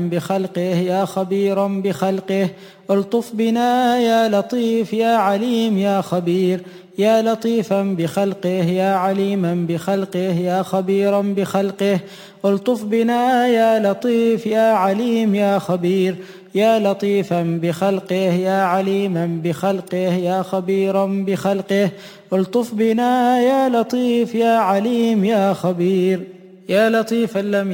بخلقه يا خبيرا بخلقه الطف بنا يا لطيف يا عليم يا خبير يا لطيفا بخلقه يا عليما بخلقه يا خبيرا بخلقه الطف بنا يا لطيف يا عليم يا خبير يا لطيفا بخلقه يا عليما بخلقه يا خبيرا بخلقه الطف بنا يا لطيف يا عليم يا خبير يا لطيفا لم